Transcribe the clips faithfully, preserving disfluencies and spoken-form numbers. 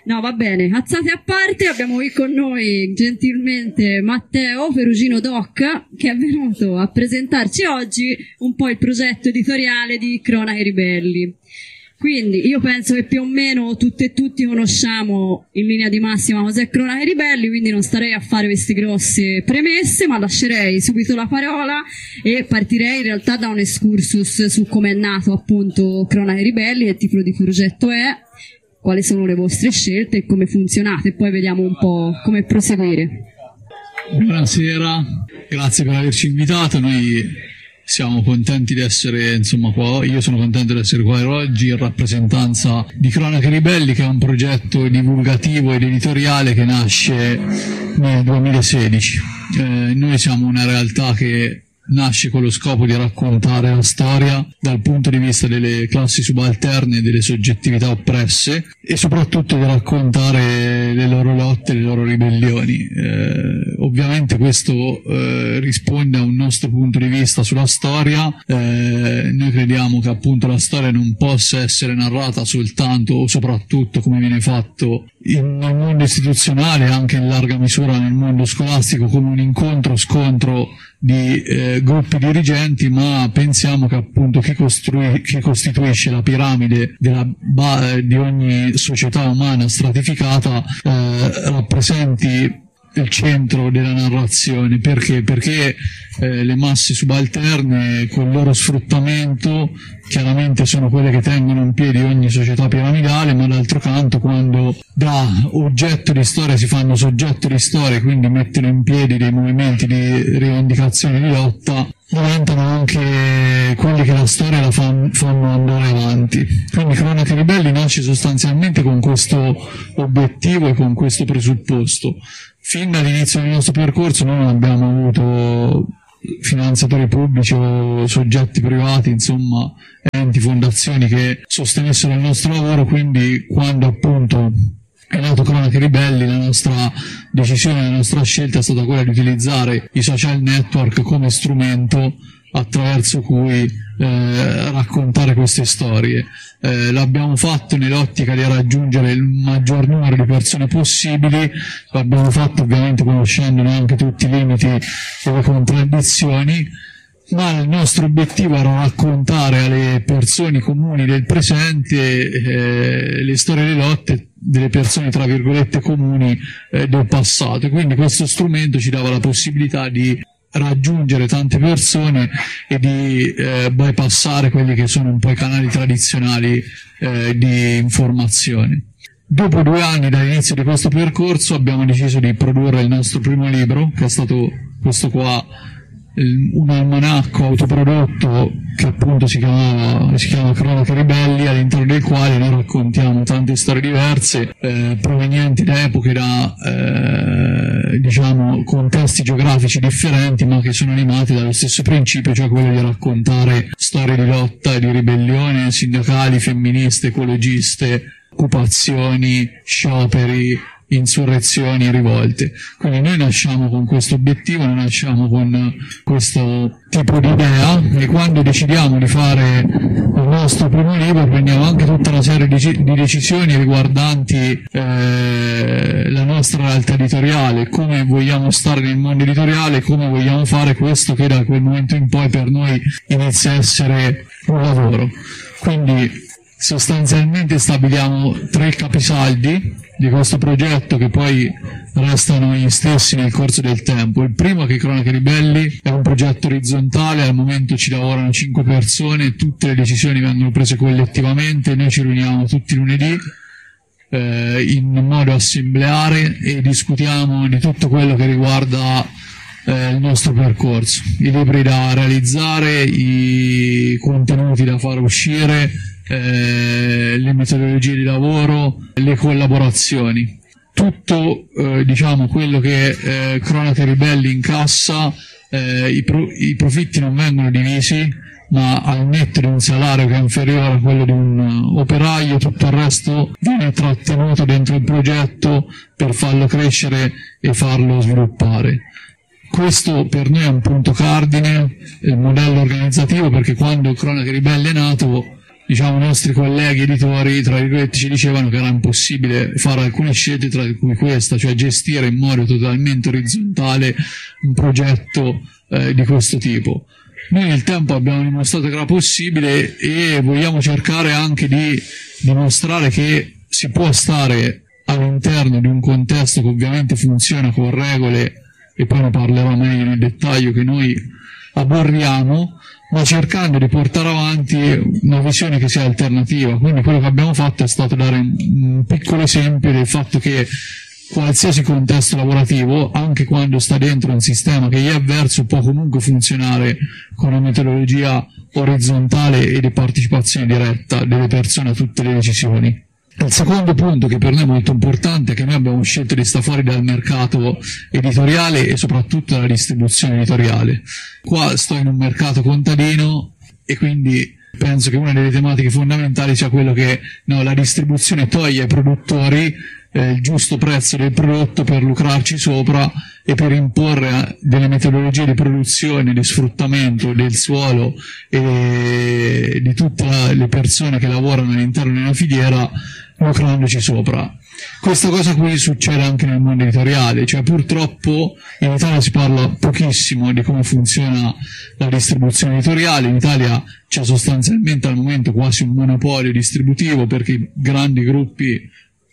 No, va bene, cazzate a parte, abbiamo qui con noi gentilmente Matteo Perugino Doc, che è venuto a presentarci oggi un po' il progetto editoriale di Cronache Ribelli. Quindi io penso che più o meno tutte e tutti conosciamo in linea di massima cos'è Cronache Ribelli, quindi non starei a fare queste grosse premesse, ma lascerei subito la parola e partirei in realtà da un excursus su come è nato appunto Cronache Ribelli, che tipo di progetto è, quali sono le vostre scelte e come funzionate, e poi vediamo un po' come proseguire. Buonasera, grazie per averci invitato. Noi siamo contenti di essere insomma qua, io sono contento di essere qua oggi in rappresentanza di Cronache Ribelli, che è un progetto divulgativo ed editoriale che nasce nel duemilasedici. Eh, noi siamo una realtà che nasce con lo scopo di raccontare la storia dal punto di vista delle classi subalterne e delle soggettività oppresse, e soprattutto di raccontare le loro lotte, le loro ribellioni. Eh, ovviamente questo eh, risponde a un nostro punto di vista sulla storia. Eh, noi crediamo che appunto la storia non possa essere narrata soltanto o soprattutto, come viene fatto in, nel mondo istituzionale e anche in larga misura nel mondo scolastico, come un incontro-scontro di eh, gruppi dirigenti, ma pensiamo che appunto chi, costrui, chi costituisce la piramide della, ba, di ogni società umana stratificata eh, rappresenti il centro della narrazione. Perché? Perché eh, le masse subalterne, con il loro sfruttamento, chiaramente sono quelle che tengono in piedi ogni società piramidale, ma d'altro canto, quando da oggetto di storia si fanno soggetto di storia, quindi mettono in piedi dei movimenti di rivendicazione di lotta, diventano anche quelli che la storia la fan, fanno andare avanti. Quindi Cronache Ribelli nasce sostanzialmente con questo obiettivo e con questo presupposto. Fin dall'inizio del nostro percorso noi non abbiamo avuto finanziatori pubblici o soggetti privati, insomma enti, fondazioni che sostenessero il nostro lavoro, quindi quando appunto è nato Cronache Ribelli la nostra decisione, la nostra scelta è stata quella di utilizzare i social network come strumento attraverso cui eh, raccontare queste storie. Eh, l'abbiamo fatto nell'ottica di raggiungere il maggior numero di persone possibili, l'abbiamo fatto ovviamente conoscendone anche tutti i limiti e le contraddizioni, ma il nostro obiettivo era raccontare alle persone comuni del presente eh, le storie delle lotte delle persone tra virgolette comuni eh, del passato. Quindi questo strumento ci dava la possibilità di raggiungere tante persone e di eh, bypassare quelli che sono un po' i canali tradizionali eh, di informazione. Dopo due anni dall'inizio di questo percorso abbiamo deciso di produrre il nostro primo libro, che è stato questo qua, un almanacco autoprodotto che appunto si chiama, si chiama Cronache Ribelli, all'interno del quale noi raccontiamo tante storie diverse eh, provenienti da epoche, da eh, diciamo contesti geografici differenti, ma che sono animati dallo stesso principio, cioè quello di raccontare storie di lotta e di ribellione sindacali, femministe, ecologiste, occupazioni, scioperi, insurrezioni e rivolte. Quindi noi nasciamo con questo obiettivo, noi nasciamo con questo tipo di idea, e quando decidiamo di fare il nostro primo libro prendiamo anche tutta una serie di, di decisioni riguardanti eh, la nostra realtà editoriale, come vogliamo stare nel mondo editoriale, come vogliamo fare questo che da quel momento in poi per noi inizia a essere un lavoro. Quindi sostanzialmente stabiliamo tre capisaldi di questo progetto, che poi restano gli stessi nel corso del tempo. Il primo è che Cronache Ribelli è un progetto orizzontale, al momento ci lavorano cinque persone, tutte le decisioni vengono prese collettivamente, noi ci riuniamo tutti i lunedì eh, in modo assembleare e discutiamo di tutto quello che riguarda eh, il nostro percorso, i libri da realizzare, i contenuti da far uscire, Eh, le metodologie di lavoro, le collaborazioni, tutto eh, diciamo quello che eh, Cronache Ribelli incassa. Eh, i, pro, i profitti non vengono divisi, ma al netto di un salario che è inferiore a quello di un uh, operaio, tutto il resto viene trattenuto dentro il progetto per farlo crescere e farlo sviluppare. Questo per noi è un punto cardine, il modello organizzativo, perché quando Cronache Ribelli è nato diciamo, i nostri colleghi editori, tra virgolette, ci dicevano che era impossibile fare alcune scelte, tra cui questa, cioè gestire in modo totalmente orizzontale un progetto eh, di questo tipo. Noi nel tempo abbiamo dimostrato che era possibile e vogliamo cercare anche di dimostrare che si può stare all'interno di un contesto che ovviamente funziona con regole, e poi ne parlerò meglio nel dettaglio, che noi aborriamo, ma cercando di portare avanti una visione che sia alternativa. Quindi quello che abbiamo fatto è stato dare un piccolo esempio del fatto che qualsiasi contesto lavorativo, anche quando sta dentro un sistema che gli è avverso, può comunque funzionare con una metodologia orizzontale e di partecipazione diretta delle persone a tutte le decisioni. Il secondo punto, che per noi è molto importante, è che noi abbiamo scelto di stare fuori dal mercato editoriale e soprattutto dalla distribuzione editoriale. Qua sto in un mercato contadino e quindi penso che una delle tematiche fondamentali sia quello che no, la distribuzione toglie ai produttori eh, il giusto prezzo del prodotto per lucrarci sopra e per imporre delle metodologie di produzione, di sfruttamento del suolo e di tutte le persone che lavorano all'interno di una filiera, lucrandoci sopra. Questa cosa qui succede anche nel mondo editoriale, cioè purtroppo in Italia si parla pochissimo di come funziona la distribuzione editoriale. In Italia c'è sostanzialmente al momento quasi un monopolio distributivo, perché i grandi gruppi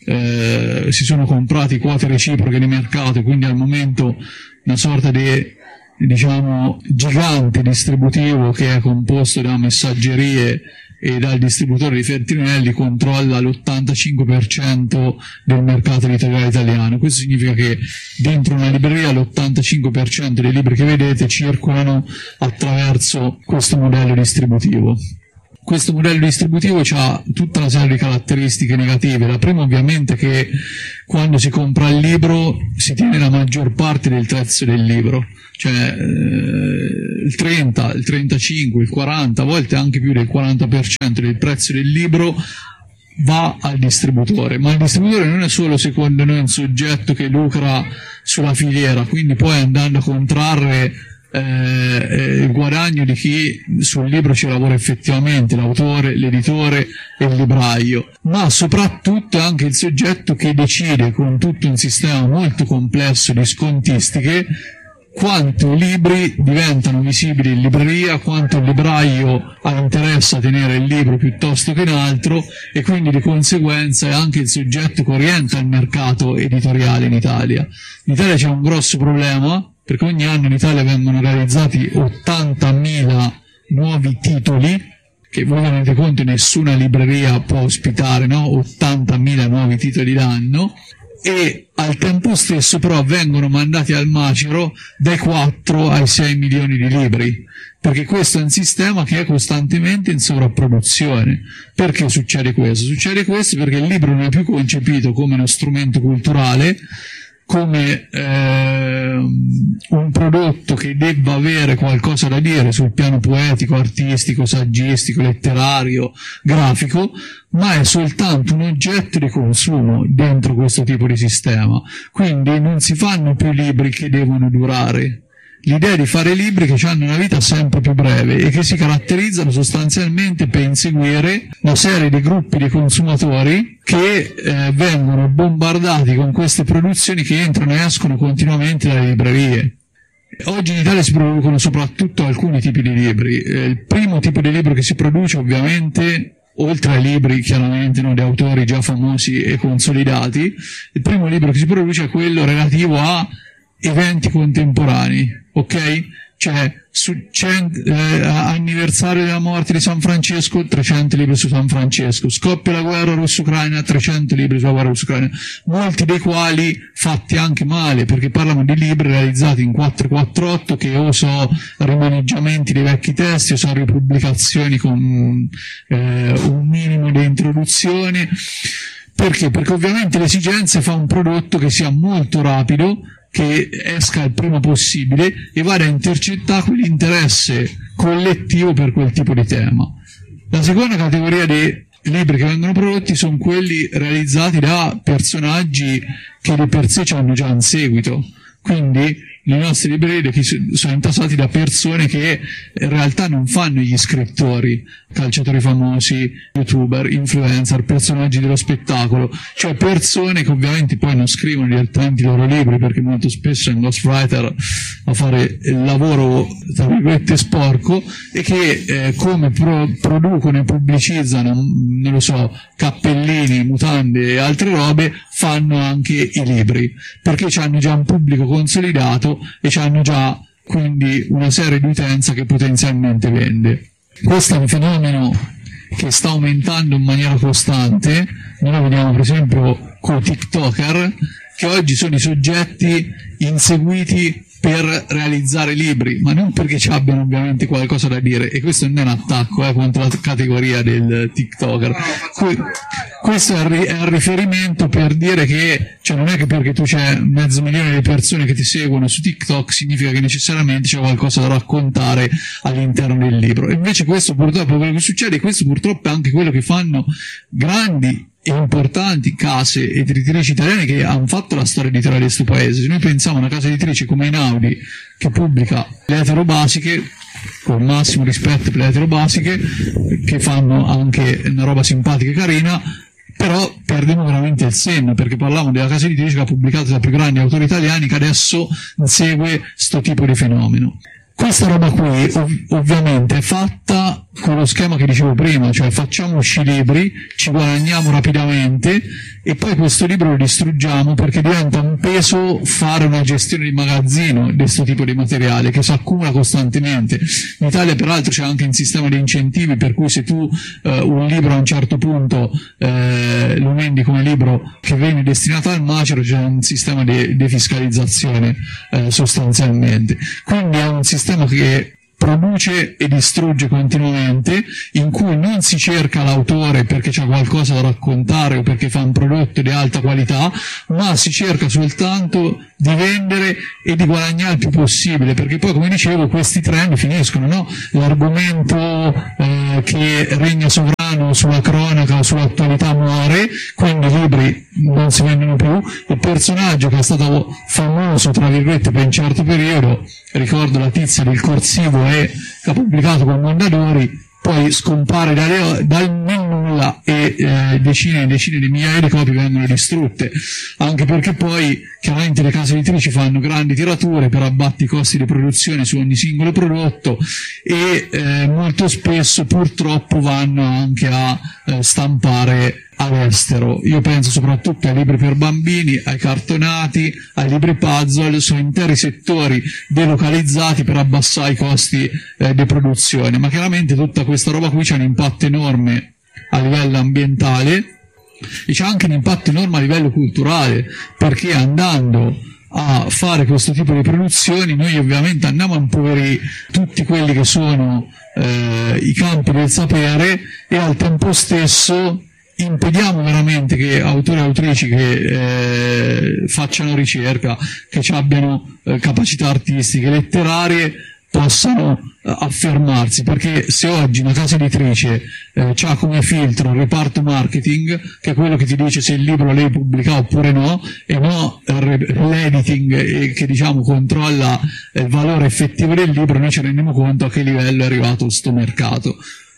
eh, si sono comprati quote reciproche di mercato, quindi al momento una sorta di, diciamo, gigante distributivo che è composto da messaggerie e dal distributore di Feltrinelli controlla l'ottantacinque per cento del mercato editoriale italiano. Questo significa che dentro una libreria l'ottantacinque per cento dei libri che vedete circolano attraverso questo modello distributivo. Questo modello distributivo ha tutta una serie di caratteristiche negative. La prima ovviamente è che quando si compra il libro si tiene la maggior parte del prezzo del libro, cioè eh, il trenta, il trentacinque, il quaranta, a volte anche più del quaranta per cento del prezzo del libro va al distributore, ma il distributore non è solo, secondo noi, un soggetto che lucra sulla filiera, quindi poi andando a contrarre Eh, il guadagno di chi sul libro ci lavora effettivamente, l'autore, l'editore e il libraio, ma soprattutto anche il soggetto che decide, con tutto un sistema molto complesso di scontistiche, quanto libri diventano visibili in libreria, quanto il libraio ha interesse a tenere il libro piuttosto che un altro, e quindi di conseguenza è anche il soggetto che orienta il mercato editoriale in Italia. In Italia c'è un grosso problema, perché ogni anno in Italia vengono realizzati ottantamila nuovi titoli, che voi tenete conto nessuna libreria può ospitare, no? ottantamila nuovi titoli l'anno, e al tempo stesso però vengono mandati al macero dai quattro ai sei milioni di libri, perché questo è un sistema che è costantemente in sovrapproduzione. Perché succede questo? Succede questo perché il libro non è più concepito come uno strumento culturale, come eh, un prodotto che debba avere qualcosa da dire sul piano poetico, artistico, saggistico, letterario, grafico, ma è soltanto un oggetto di consumo dentro questo tipo di sistema. Quindi non si fanno più libri che devono durare. L'idea di fare libri che hanno una vita sempre più breve e che si caratterizzano sostanzialmente per inseguire una serie di gruppi di consumatori che eh, vengono bombardati con queste produzioni che entrano e escono continuamente dalle librerie. Oggi in Italia si producono soprattutto alcuni tipi di libri. Eh, il primo tipo di libro che si produce, ovviamente, oltre ai libri chiaramente no, di autori già famosi e consolidati, il primo libro che si produce è quello relativo a eventi contemporanei, ok? Cioè, su cent, eh, anniversario della morte di San Francesco, trecento libri su San Francesco, scoppia la guerra russo-ucraina, trecento libri sulla guerra russo-ucraina, molti dei quali fatti anche male, perché parlano di libri realizzati in quattrocentoquarantotto che o so rimaneggiamenti dei vecchi testi o so ripubblicazioni con eh, un minimo di introduzione. Perché? Perché ovviamente l'esigenza fa un prodotto che sia molto rapido, che esca il prima possibile e vada a intercettare quell'interesse collettivo per quel tipo di tema. La seconda categoria di libri che vengono prodotti sono quelli realizzati da personaggi che di per sé hanno già un seguito, quindi le nostre librerie che sono intasati da persone che in realtà non fanno gli scrittori, calciatori famosi, youtuber, influencer, personaggi dello spettacolo, cioè persone che ovviamente poi non scrivono direttamente i loro libri, perché molto spesso è un ghostwriter a fare il lavoro tra virgolette sporco, e che eh, come pro- producono e pubblicizzano, non lo so, cappellini, mutande e altre robe, fanno anche i libri, perché hanno già un pubblico consolidato e hanno già quindi una serie di utenza che potenzialmente vende. Questo è un fenomeno che sta aumentando in maniera costante. Noi lo vediamo per esempio con i TikToker, che oggi sono i soggetti inseguiti per realizzare libri, ma non perché ci abbiano ovviamente qualcosa da dire, e questo non è un attacco eh, contro la categoria del TikToker. Que- questo è il, ri- è il riferimento per dire che, cioè, non è che perché tu c'è mezzo milione di persone che ti seguono su TikTok significa che necessariamente c'è qualcosa da raccontare all'interno del libro. E invece questo purtroppo, quello che succede, questo purtroppo è anche quello che fanno grandi e importanti case editrici italiane che hanno fatto la storia editoriale di questo paese. Se noi pensiamo a una casa editrice come Einaudi, che pubblica le eterobasiche, con massimo rispetto per le eterobasiche, che fanno anche una roba simpatica e carina, però perdono veramente il senno, perché parlavamo della casa editrice che ha pubblicato da più grandi autori italiani, che adesso segue sto tipo di fenomeno. Questa roba qui ov- ovviamente è fatta con lo schema che dicevo prima, cioè facciamo uscire libri, ci guadagniamo rapidamente e poi questo libro lo distruggiamo, perché diventa un peso fare una gestione di magazzino di questo tipo di materiale che si accumula costantemente. In Italia peraltro c'è anche un sistema di incentivi, per cui se tu eh, un libro a un certo punto eh, lo vendi come libro che viene destinato al macero, c'è un sistema di defiscalizzazione eh, sostanzialmente. Quindi è un sistema che produce e distrugge continuamente, in cui non si cerca l'autore perché c'ha qualcosa da raccontare o perché fa un prodotto di alta qualità, ma si cerca soltanto di vendere e di guadagnare il più possibile, perché poi, come dicevo, questi trend finiscono, no? L'argomento eh, che regna sovrano sulla cronaca o sull'attualità muore, quindi i libri non si vendono più. Il personaggio che è stato famoso tra virgolette per un certo periodo, ricordo la tizia del corsivo e che ha pubblicato con Mondadori, poi scompare dal, dal nulla e eh, decine e decine di migliaia di copie vengono distrutte, anche perché poi chiaramente le case editrici fanno grandi tirature per abbatti i costi di produzione su ogni singolo prodotto e eh, molto spesso purtroppo vanno anche a eh, stampare all'estero. Io penso soprattutto ai libri per bambini, ai cartonati, ai libri puzzle, sono interi settori delocalizzati per abbassare i costi eh, di produzione, ma chiaramente tutta questa roba qui c'ha un impatto enorme a livello ambientale e c'è anche un impatto enorme a livello culturale, perché andando a fare questo tipo di produzioni noi ovviamente andiamo a impoverire tutti quelli che sono eh, i campi del sapere e al tempo stesso impediamo veramente che autori e autrici che eh, facciano ricerca, che abbiano eh, capacità artistiche, letterarie, possano eh, affermarsi, perché se oggi una casa editrice eh, ha come filtro il reparto marketing, che è quello che ti dice se il libro lei pubblica oppure no, e no l'editing eh, che diciamo controlla eh, il valore effettivo del libro, noi ci rendiamo conto a che livello è arrivato sto mercato.